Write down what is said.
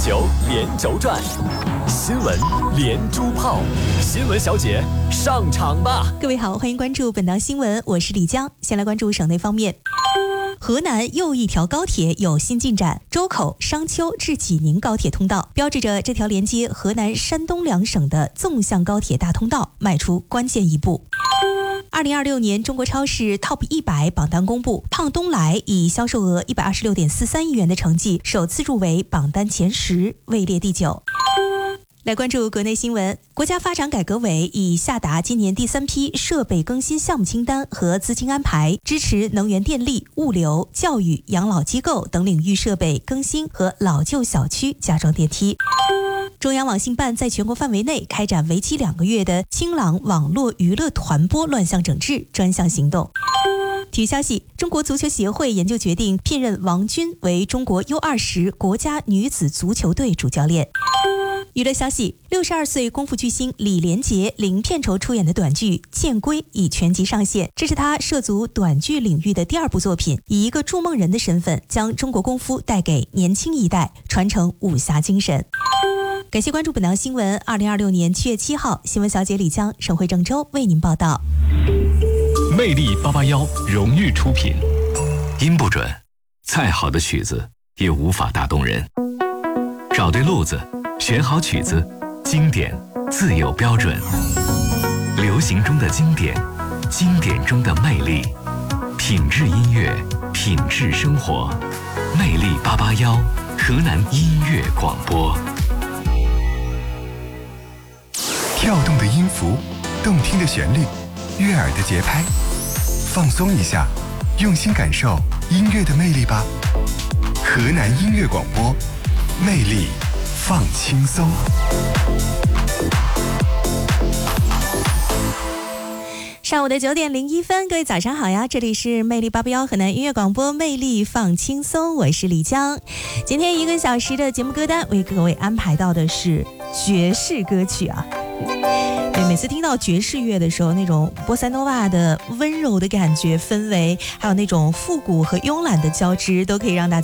球连轴转，新闻连珠炮，新闻小姐上场吧！ 各位好，欢迎关注本档新闻，我是李江。先来关注省内方面。河南又一条高铁有新进展，周口、商丘至济宁高铁通道，标志着这条连接河南、山东两省的纵向高铁大通道迈出关键一步。2026年中国超市 TOP 100榜单公布，胖东来以销售额126.43亿元的成绩首次入围榜单前10，位列第9。来关注国内新闻，国家发展改革委已下达今年第3批设备更新项目清单和资金安排，支持能源电力、物流、教育、养老机构等领域设备更新和老旧小区加装电梯。中央网信办在全国范围内开展为期2个月的清朗网络娱乐团播乱象整治专项行动。体育消息，中国足球协会研究决定聘任王军为中国 U20 国家女子足球队主教练。娱乐消息，62岁功夫巨星李连杰零片酬出演的短剧《剑龟》已全集上线，这是他涉足短剧领域的第2部作品，以一个筑梦人的身份，将中国功夫带给年轻一代，传承武侠精神。感谢关注本档新闻。2026年7月7号，新闻小姐李江、省会郑州为您报道。 魅力881荣誉出品。 音不准，再好的曲子也无法打动人。找对路子，选好曲子，经典自有标准。流行中的经典，经典中的魅力，品质音乐，品质生活。魅力881，河南音乐广播。 跳动的音符，动听的旋律，悦耳的节拍，放松一下，用心感受音乐的魅力吧。河南音乐广播，魅力放轻松。 上午的9点01分，各位早上好呀！这里是魅力881河南音乐广播，魅力放轻松，我是李江。今天1个小时的节目歌单为各位安排到的是爵士歌曲啊。对，每次听到爵士乐的时候，那种波塞诺瓦的温柔的感觉氛围，还有那种复古和慵懒的交织，都可以让大家